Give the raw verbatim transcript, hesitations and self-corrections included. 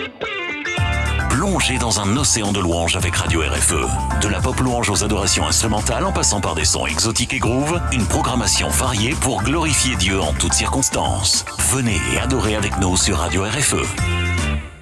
Plongez dans un océan de louanges avec Radio R F E. De la pop louange aux adorations instrumentales en passant par des sons exotiques et groove, une programmation variée pour glorifier Dieu en toutes circonstances. Venez et adorez avec nous sur Radio R F E.